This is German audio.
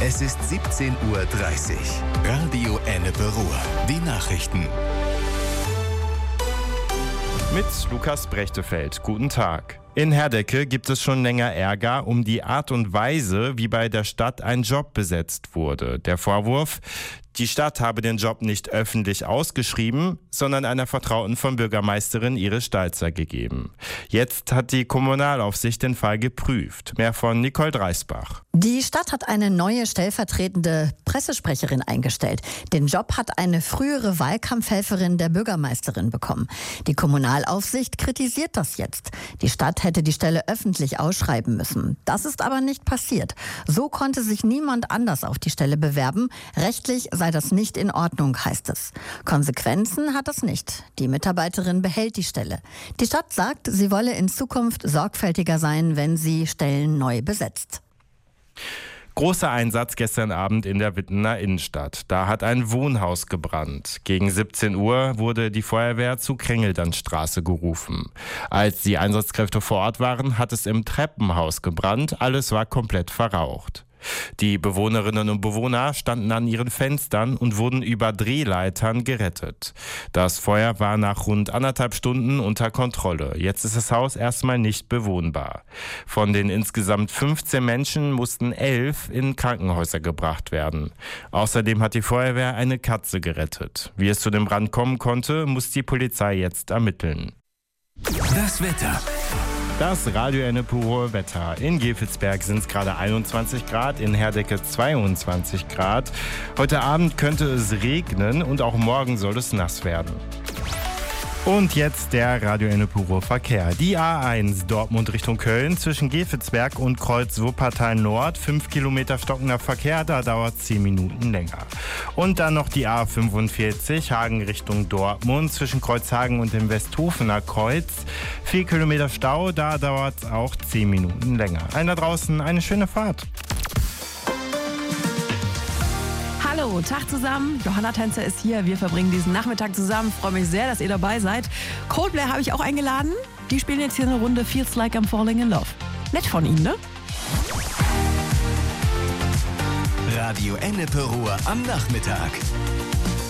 Es ist 17:30 Uhr. Radio Ennepe Ruhr. Die Nachrichten. Mit Lukas Brechtefeld. Guten Tag. In Herdecke gibt es schon länger Ärger um die Art und Weise, wie bei der Stadt ein Job besetzt wurde. Der Vorwurf: Die Stadt habe den Job nicht öffentlich ausgeschrieben, sondern einer Vertrauten von Bürgermeisterin Iris Stalzer gegeben. Jetzt hat die Kommunalaufsicht den Fall geprüft. Mehr von Nicole Dreisbach. Die Stadt hat eine neue stellvertretende Pressesprecherin eingestellt. Den Job hat eine frühere Wahlkampfhelferin der Bürgermeisterin bekommen. Die Kommunalaufsicht kritisiert das jetzt. Die Stadt hätte die Stelle öffentlich ausschreiben müssen. Das ist aber nicht passiert. So konnte sich niemand anders auf die Stelle bewerben. Rechtlich sei das nicht in Ordnung, heißt es. Konsequenzen hat das nicht. Die Mitarbeiterin behält die Stelle. Die Stadt sagt, sie wolle in Zukunft sorgfältiger sein, wenn sie Stellen neu besetzt. Großer Einsatz gestern Abend in der Wittener Innenstadt. Da hat ein Wohnhaus gebrannt. Gegen 17 Uhr wurde die Feuerwehr zu Krängeldernstraße gerufen. Als die Einsatzkräfte vor Ort waren, hat es im Treppenhaus gebrannt. Alles war komplett verraucht. Die Bewohnerinnen und Bewohner standen an ihren Fenstern und wurden über Drehleitern gerettet. Das Feuer war nach rund 1,5 Stunden unter Kontrolle. Jetzt ist das Haus erstmal nicht bewohnbar. Von den insgesamt 15 Menschen mussten 11 in Krankenhäuser gebracht werden. Außerdem hat die Feuerwehr eine Katze gerettet. Wie es zu dem Brand kommen konnte, muss die Polizei jetzt ermitteln. Das Wetter. Das Radio Ennepe Ruhr Wetter. In Gevelsberg sind es gerade 21 Grad, in Herdecke 22 Grad. Heute Abend könnte es regnen und auch morgen soll es nass werden. Und jetzt der Radio Ennepe Ruhr Verkehr. Die A1 Dortmund Richtung Köln zwischen Gevelsberg und Kreuz Wuppertal Nord. 5 Kilometer stockender Verkehr, da dauert 10 Minuten länger. Und dann noch die A45 Hagen Richtung Dortmund zwischen Kreuzhagen und dem Westhofener Kreuz. 4 Kilometer Stau, da dauert es auch 10 Minuten länger. Allen da draußen eine schöne Fahrt. Hallo, Tag zusammen. Johanna Tänzer ist hier. Wir verbringen diesen Nachmittag zusammen. Freue mich sehr, dass ihr dabei seid. Coldplay habe ich auch eingeladen. Die spielen jetzt hier eine Runde Feels Like I'm Falling in Love. Nett von ihnen, ne? Radio Ennepe Ruhr am Nachmittag.